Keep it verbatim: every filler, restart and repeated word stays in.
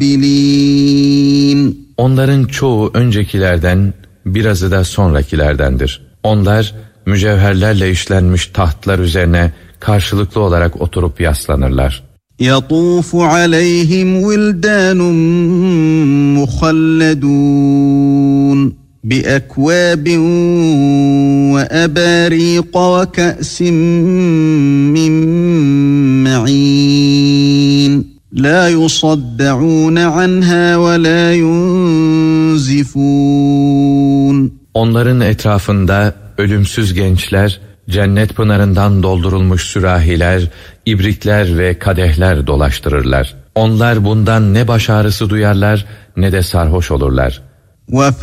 Onların çoğu öncekilerden, birazı da sonrakilerdendir. Onlar mücevherlerle işlenmiş tahtlar üzerine karşılıklı olarak oturup yaslanırlar. يَطُوفُ عَلَيْهِمْ وِلْدَانٌ مُخَلَّدُونَ بِأَكْوَابٍ وَأَبَارِيقَ وَكَأْسٍ مِّن مَّعِينٍ لَا يُصَدَّعُونَ عَنْهَا وَلَا يُنزِفُونَ. Onların etrafında ölümsüz gençler, cennet pınarından doldurulmuş sürahiler, ibrikler ve kadehler dolaştırırlar. Onlar bundan ne baş ağrısı duyarlar ne de sarhoş olurlar.